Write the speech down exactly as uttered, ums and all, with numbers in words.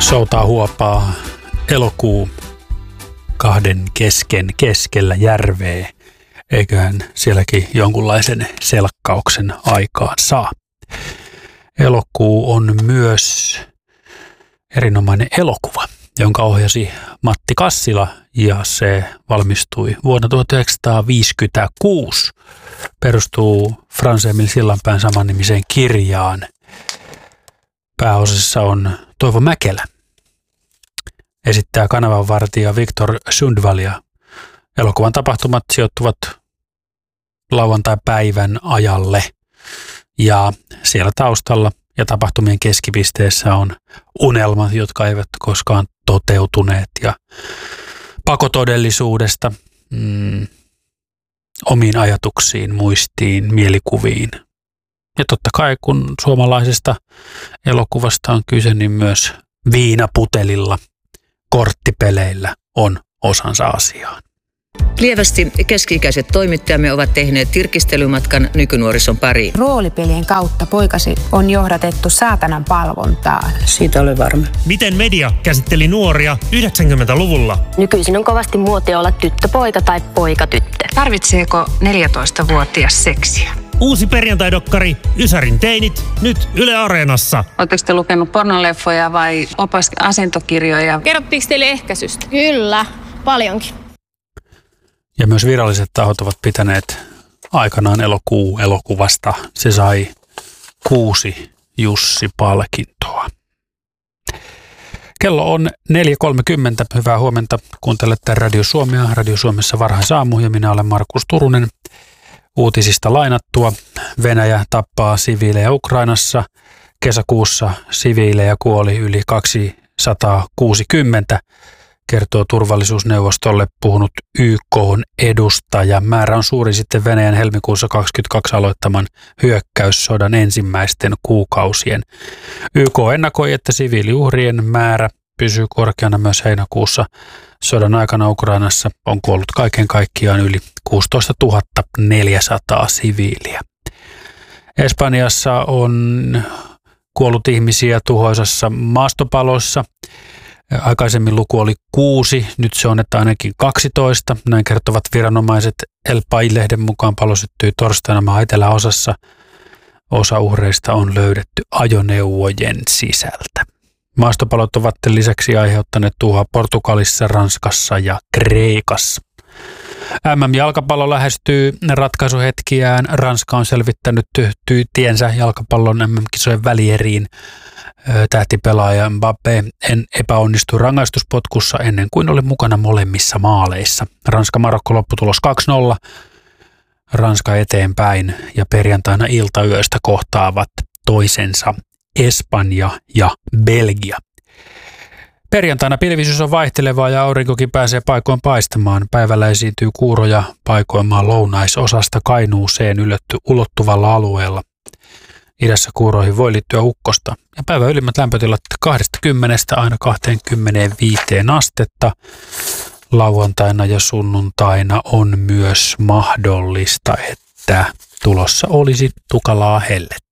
Soutaa huopaa elokuu kahden kesken keskellä järveä. Eiköhän sielläkin jonkunlaisen selkkauksen aikaan saa. Elokuu on myös erinomainen elokuva, jonka ohjasi Matti Kassila, ja se valmistui vuonna tuhatyhdeksänsataaviisikymmentäkuusi. Perustuu Frans-Emil Sillanpään samannimiseen kirjaan. Pääosassa on Toivo Mäkelä. Esittää kanavanvartija Viktor Sundvall, ja elokuvan tapahtumat sijoittuvat lauantai-päivän ajalle. Ja siellä taustalla ja tapahtumien keskipisteessä on unelmat, jotka eivät koskaan toteutuneet, ja pakotodellisuudesta mm, omiin ajatuksiin, muistiin, mielikuviin. Ja totta kai, kun suomalaisesta elokuvasta on kyse, niin myös viinaputelilla, korttipeleillä on osansa asiaan. Lievästi keski-ikäiset toimittajamme ovat tehneet tirkistelymatkan nykynuorison pariin. Roolipelien kautta poikasi on johdatettu saatanan palvontaan. Siitä olen varma. Miten media käsitteli nuoria yhdeksänkymmentäluvulla? Nykyisin on kovasti muotia olla tyttöpoika tai poika-tyttö. Tarvitseeko neljätoistavuotias seksiä? Uusi perjantaidokkari Ysärin teinit, nyt Yle Areenassa. Oletteko te lukenut pornoleffoja vai opas-asentokirjoja? Kerrottiinko teille ehkäisystä? Kyllä, paljonkin. Ja myös viralliset tahot ovat pitäneet aikanaan elokuu elokuvasta. Se sai kuusi Jussi-palkintoa. Kello on neljä kolmekymmentä. Hyvää huomenta. Kuuntelette Radio Suomea. Radio Suomessa varhaisaamu, ja minä olen Markus Turunen. Uutisista lainattua. Venäjä tappaa siviilejä Ukrainassa. Kesäkuussa siviilejä kuoli yli kaksisataakuusikymmentä. Kertoo turvallisuusneuvostolle puhunut Y K:n edustaja. Määrä on suuri sitten Venäjän helmikuussa kaksikymmentäkaksi aloittaman hyökkäyssodan ensimmäisten kuukausien. Y K ennakoi, että siviiliuhrien määrä pysyy korkeana myös heinäkuussa. Sodan aikana Ukrainassa on kuollut kaiken kaikkiaan yli kuusitoistatuhatta neljäsataa siviiliä. Espanjassa on kuollut ihmisiä tuhoisassa maastopalossa. Aikaisemmin luku oli kuusi, nyt se on että ainakin kaksitoista. Näin kertovat viranomaiset. El País-lehden mukaan palo syttyi torstaina maan eteläosassa. Osa uhreista on löydetty ajoneuvojen sisältä. Maastopalot ovat lisäksi aiheuttaneet tuhoa Portugalissa, Ranskassa ja Kreikassa. M M-jalkapallo lähestyy ratkaisuhetkiään. Ranska on selvittänyt tiensä jalkapallon M M-kisojen välieriin. Tähtipelaaja Mbappé en epäonnistui rangaistuspotkussa ennen kuin oli mukana molemmissa maaleissa. Ranska-Marokko lopputulos kaksi nolla. Ranska eteenpäin, ja perjantaina iltayöstä kohtaavat toisensa Espanja ja Belgia. Perjantaina pilvisyys on vaihtelevaa ja aurinkokin pääsee paikoin paistamaan. Päivällä esiintyy kuuroja paikoin maan lounaisosasta Kainuuseen ylötty ulottuvalla alueella. Idässä kuuroihin voi liittyä ukkosta, ja päivän ylimmät lämpötilat kaksikymmentä aina kaksikymmentäviisi astetta. Lauantaina ja sunnuntaina on myös mahdollista, että tulossa olisi tukalaa hellettä.